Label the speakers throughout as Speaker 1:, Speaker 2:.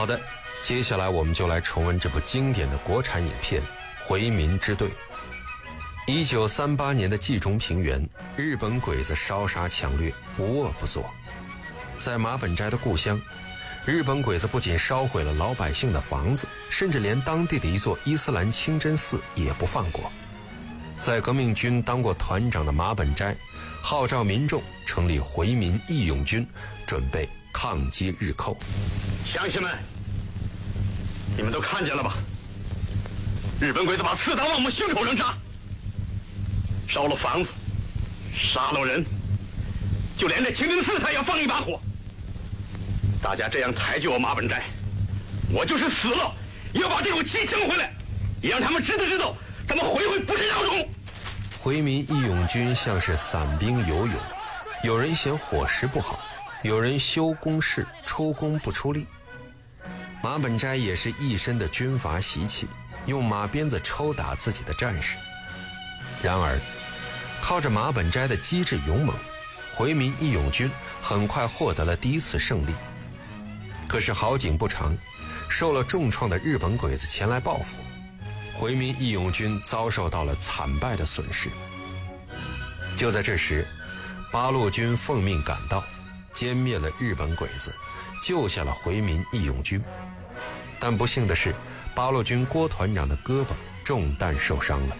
Speaker 1: 好的，接下来我们就来重温这部经典的国产影片《回民之队》。1938年的冀中平原，日本鬼子烧杀抢掠，无恶不作。在马本斋的故乡，日本鬼子不仅烧毁了老百姓的房子，甚至连当地的一座伊斯兰清真寺也不放过。在革命军当过团长的马本斋号召民众成立回民义勇军，准备抗击日寇。
Speaker 2: 乡亲们，你们都看见了吧？日本鬼子把刺刀往我们胸口上扎，烧了房子，杀了人，就连这清真寺他也要放一把火。大家这样抬举我马本斋，我就是死了也要把这口气争回来，也让他们知道咱们回不是孬种。
Speaker 1: 回民义勇军像是散兵游勇，有人嫌伙食不好，有人修工事出工不出力。马本斋也是一身的军阀习气，用马鞭子抽打自己的战士。然而靠着马本斋的机智勇猛，回民义勇军很快获得了第一次胜利。可是好景不长，受了重创的日本鬼子前来报复，回民义勇军遭受到了惨败的损失。就在这时，八路军奉命赶到，歼灭了日本鬼子，救下了回民义勇军。但不幸的是，八路军郭团长的胳膊中弹受伤了。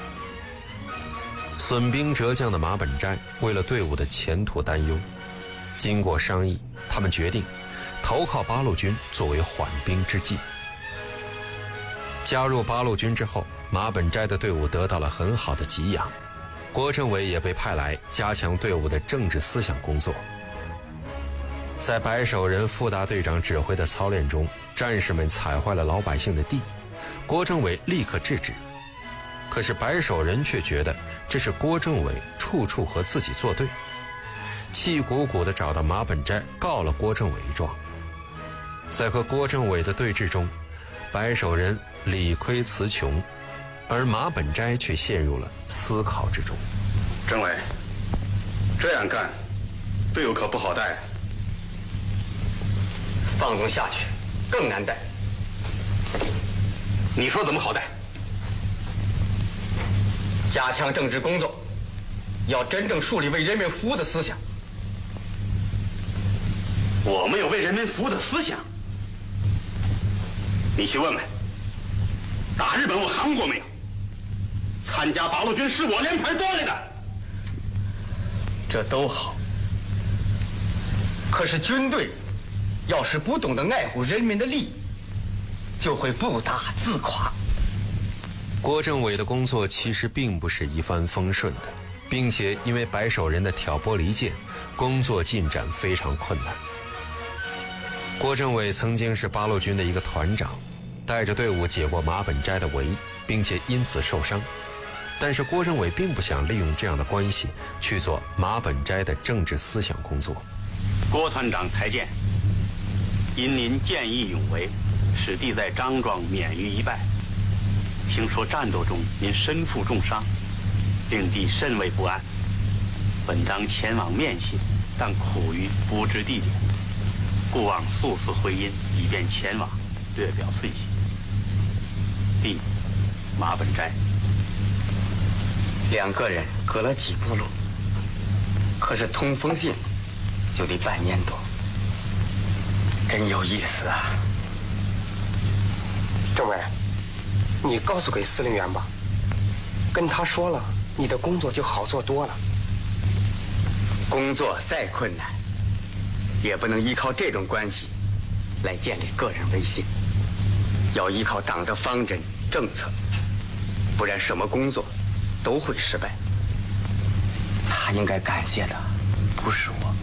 Speaker 1: 损兵折将的马本斋为了队伍的前途担忧，经过商议，他们决定投靠八路军作为缓兵之计。加入八路军之后，马本斋的队伍得到了很好的给养，郭政委也被派来加强队伍的政治思想工作。在白手人副大队长指挥的操练中，战士们踩坏了老百姓的地，郭政委立刻制止。可是白手人却觉得这是郭政委处处和自己作对，气鼓鼓地找到马本斋告了郭政委一状。在和郭政委的对峙中，白手人理亏词穷，而马本斋却陷入了思考之中。
Speaker 2: 政委，这样干，队伍可不好带。放纵下去，更难带。你说怎么好带？加强政治工作，要真正树立为人民服务的思想。我们有为人民服务的思想。你去问问，打日本我韩国没有？参加八路军是我连排多来的。这都好，可是军队要是不懂得爱护人民的利益，就会不打自垮。
Speaker 1: 郭政委的工作其实并不是一帆风顺的，并且因为白手人的挑拨离间，工作进展非常困难。郭政委曾经是八路军的一个团长，带着队伍解过马本斋的围，并且因此受伤。但是郭政委并不想利用这样的关系去做马本斋的政治思想工作。
Speaker 3: 郭团长台见，因您见义勇为，使弟在张庄免于一败。听说战斗中您身负重伤，令弟甚为不安。本当前往面谢，但苦于不知地点，故望速次回音，以便前往，略表寸心。弟马本斋。
Speaker 4: 两个人隔了几步路，可是通风信就得半年多，真有意思啊。
Speaker 5: 政委，你告诉给司令员吧，跟他说了，你的工作就好做多了。
Speaker 4: 工作再困难，也不能依靠这种关系来建立个人威信，要依靠党的方针政策，不然什么工作都会失败。他应该感谢的不是我，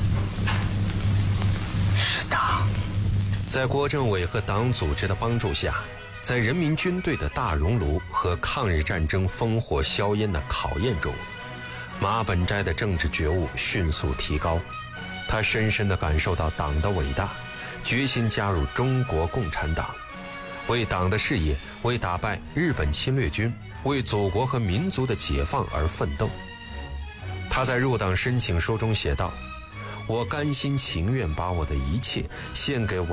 Speaker 4: 是党。
Speaker 1: 在郭政委和党组织的帮助下，在人民军队的大熔炉和抗日战争烽火硝烟的考验中，马本斋的政治觉悟迅速提高。他深深地感受到党的伟大，决心加入中国共产党，为党的事业，为打败日本侵略军，为祖国和民族的解放而奋斗。他在入党申请书中写道：“我甘心情愿把我的一切献给